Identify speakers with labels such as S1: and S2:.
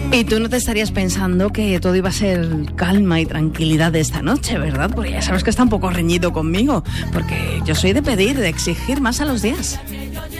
S1: Y tú no te estarías pensando que todo iba a ser calma y tranquilidad de esta noche, ¿verdad? Porque ya sabes que está un poco reñido conmigo, porque yo soy de pedir, de exigir más a los días.